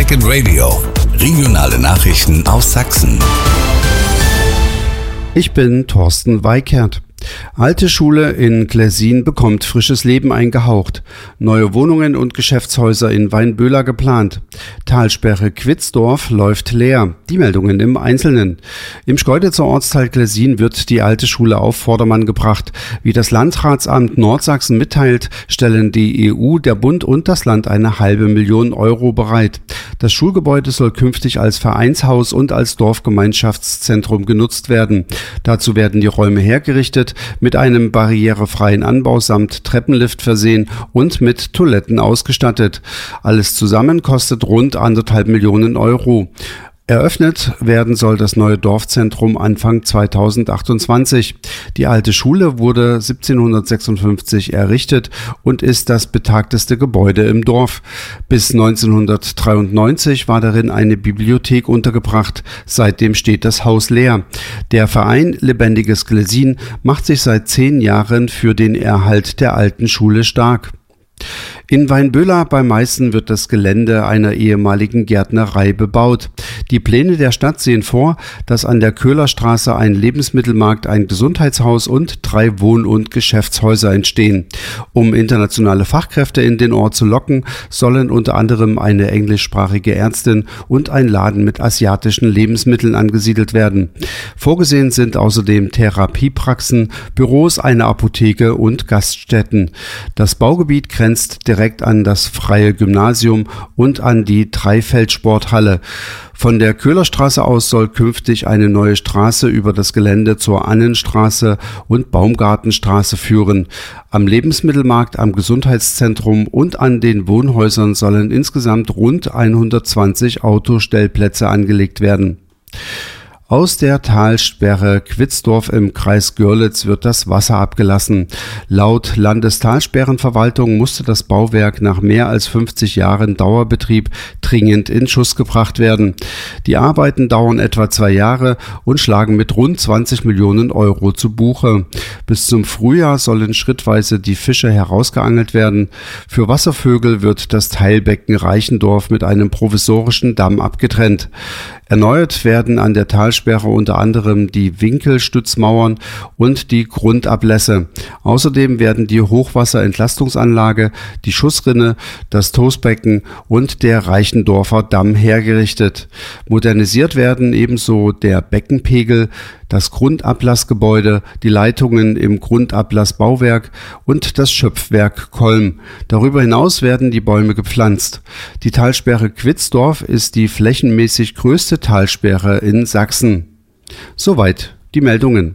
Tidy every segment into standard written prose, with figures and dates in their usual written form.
Second Radio. Regionale Nachrichten aus Sachsen. Ich bin Thorsten Weikert. Alte Schule in Gläsin bekommt frisches Leben eingehaucht. Neue Wohnungen und Geschäftshäuser in Weinböhler geplant. Talsperre Quitzdorf läuft leer. Die Meldungen im Einzelnen. Im Schkeuditzer Ortsteil Gläsin wird die alte Schule auf Vordermann gebracht. Wie das Landratsamt Nordsachsen mitteilt, stellen die EU, der Bund und das Land eine $500.000 Euro bereit. Das Schulgebäude soll künftig als Vereinshaus und als Dorfgemeinschaftszentrum genutzt werden. Dazu werden die Räume hergerichtet, mit einem barrierefreien Anbau samt Treppenlift versehen und mit Toiletten ausgestattet. Alles zusammen kostet rund 1,5 Millionen Euro. Eröffnet werden soll das neue Dorfzentrum Anfang 2028. Die alte Schule wurde 1756 errichtet und ist das betagteste Gebäude im Dorf. Bis 1993 war darin eine Bibliothek untergebracht. Seitdem steht das Haus leer. Der Verein Lebendiges Gläsin macht sich seit 10 Jahren für den Erhalt der alten Schule stark. In Weinböhler bei Meißen wird das Gelände einer ehemaligen Gärtnerei bebaut. Die Pläne der Stadt sehen vor, dass an der Köhlerstraße ein Lebensmittelmarkt, ein Gesundheitshaus und 3 Wohn- und Geschäftshäuser entstehen. Um internationale Fachkräfte in den Ort zu locken, sollen unter anderem eine englischsprachige Ärztin und ein Laden mit asiatischen Lebensmitteln angesiedelt werden. Vorgesehen sind außerdem Therapiepraxen, Büros, eine Apotheke und Gaststätten. Das Baugebiet grenzt direkt an das Freie Gymnasium und an die Dreifeldsporthalle. Von der Köhlerstraße aus soll künftig eine neue Straße über das Gelände zur Annenstraße und Baumgartenstraße führen. Am Lebensmittelmarkt, am Gesundheitszentrum und an den Wohnhäusern sollen insgesamt rund 120 Autostellplätze angelegt werden. Aus der Talsperre Quitzdorf im Kreis Görlitz wird das Wasser abgelassen. Laut Landestalsperrenverwaltung musste das Bauwerk nach mehr als 50 Jahren Dauerbetrieb dringend in Schuss gebracht werden. Die Arbeiten dauern etwa 2 Jahre und schlagen mit rund 20 Millionen Euro zu Buche. Bis zum Frühjahr sollen schrittweise die Fische herausgeangelt werden. Für Wasservögel wird das Teilbecken Reichendorf mit einem provisorischen Damm abgetrennt. Erneuert werden an der Talsperre unter anderem die Winkelstützmauern und die Grundablässe. Außerdem werden die Hochwasserentlastungsanlage, die Schussrinne, das Toastbecken und der Reichendorfer Damm hergerichtet. Modernisiert werden ebenso der Beckenpegel, das Grundablassgebäude, die Leitungen im Grundablassbauwerk und das Schöpfwerk Kolm. Darüber hinaus werden die Bäume gepflanzt. Die Talsperre Quitzdorf ist die flächenmäßig größte Talsperre in Sachsen. Soweit die Meldungen.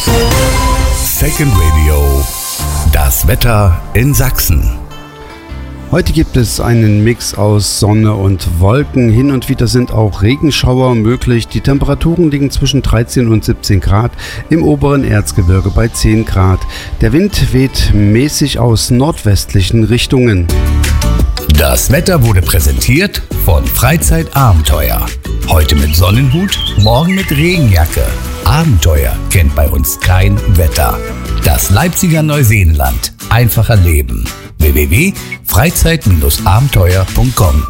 Second Radio. Das Wetter in Sachsen. Heute gibt es einen Mix aus Sonne und Wolken. Hin und wieder sind auch Regenschauer möglich. Die Temperaturen liegen zwischen 13 und 17 Grad, im oberen Erzgebirge bei 10 Grad. Der Wind weht mäßig aus nordwestlichen Richtungen. Das Wetter wurde präsentiert von Freizeitabenteuer. Heute mit Sonnenhut, morgen mit Regenjacke. Abenteuer kennt bei uns kein Wetter. Das Leipziger Neuseenland. Einfacher Leben. www.freizeit-abenteuer.com.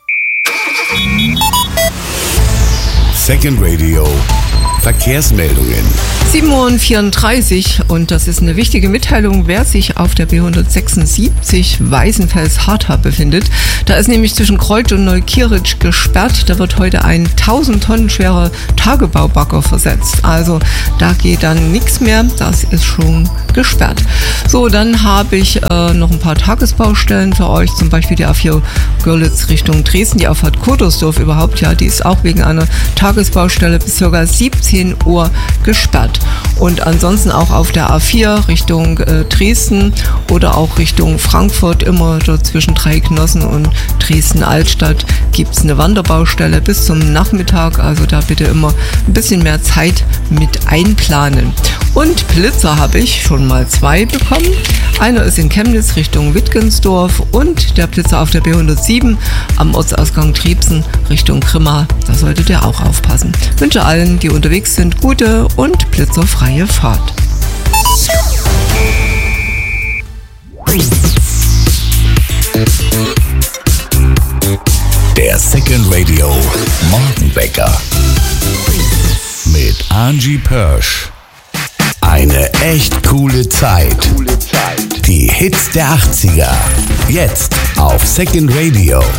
Second Radio. Verkehrsmeldungen. 7:34 Uhr und das ist eine wichtige Mitteilung, wer sich auf der B176 Weißenfels-Harthau befindet. Da ist nämlich zwischen Kreuth und Neukirch gesperrt. Da wird heute ein 1000 Tonnen schwerer Tagebaubagger versetzt. Also da geht dann nichts mehr. Das ist schon gesperrt. So, dann habe ich noch ein paar Tagesbaustellen für euch. Zum Beispiel die A4 Görlitz Richtung Dresden. Die Auffahrt Kodersdorf überhaupt, ja, die ist auch wegen einer Tagesbaustelle bis ca. 17 Uhr gesperrt. Und ansonsten auch auf der A4 Richtung Dresden oder auch Richtung Frankfurt, immer dort zwischen Dreiknossen und Dresden-Altstadt gibt es eine Wanderbaustelle bis zum Nachmittag. Also da bitte immer ein bisschen mehr Zeit mit einplanen. Und Blitzer habe ich schon mal 2 bekommen. Einer ist in Chemnitz Richtung Wittgensdorf und der Blitzer auf der B107 am Ortsausgang Triebsen Richtung Grimma. Da solltet ihr auch aufpassen. Ich wünsche allen, die unterwegs sind, gute und blitzerfreie Fahrt. Der Second Radio Morgenwecker mit Angie Pörsch. Eine echt coole Zeit. Die Hits der 80er. Jetzt auf Second Radio.